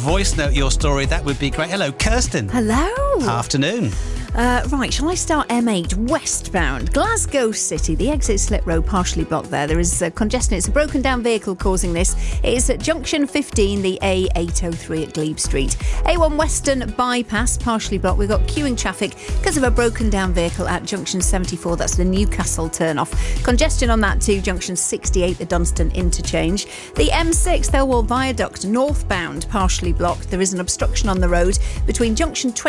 voice note your story, that would be great. Hello, Kirsten. Hello. Afternoon. Right, shall I start M8 westbound? Glasgow City, the exit Slip Road partially blocked there. There is congestion. It's a broken down vehicle causing this. It is at junction 15, the A803 at Glebe Street. A1 Western bypass partially blocked. We've got queuing traffic because of a broken down vehicle at junction 74. That's the Newcastle turn-off. Congestion on that too, junction 68, the Dunstan interchange. The M6 Thelwall Viaduct northbound partially blocked. There is an obstruction on the road between junction 20